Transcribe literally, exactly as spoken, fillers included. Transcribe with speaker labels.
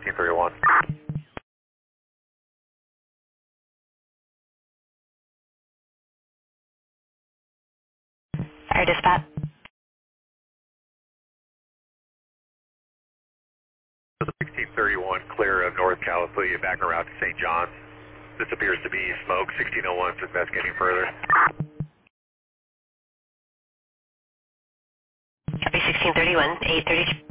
Speaker 1: sixteen thirty-one.
Speaker 2: Fire dispatch.
Speaker 1: sixteen thirty-one, clear of North Calapooia, back around to Saint John's. This appears to be smoke. sixteen oh one is investigating further.
Speaker 2: Copy sixteen thirty-one, eight thirty-two.